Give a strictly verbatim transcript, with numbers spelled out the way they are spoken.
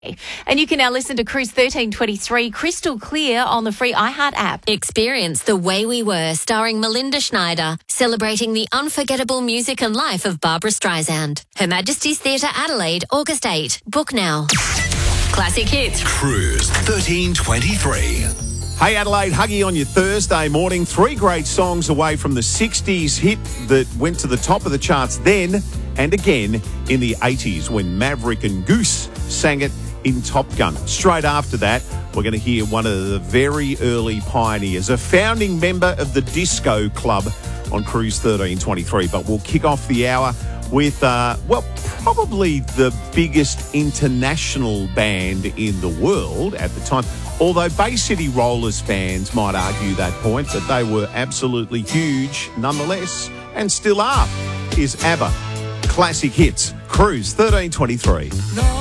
And you can now listen to Cruise thirteen twenty-three crystal clear on the free iHeart app. Experience The Way We Were, starring Melinda Schneider, celebrating the unforgettable music and life of Barbara Streisand. Her Majesty's Theatre Adelaide, August eighth. Book now. Classic Hits. Cruise thirteen twenty-three. Hey Adelaide, Huggy on your Thursday morning. Three great songs away from the sixties hit that went to the top of the charts then and again in the eighties when Maverick and Goose sang it in Top Gun. Straight after that, we're going to hear one of the very early pioneers, a founding member of the Disco Club on Cruise thirteen twenty-three. But we'll kick off the hour with, uh, well, probably the biggest international band in the world at the time. Although Bay City Rollers fans might argue that point, but they were absolutely huge nonetheless, and still are, is ABBA. Classic Hits, Cruise thirteen twenty-three. No.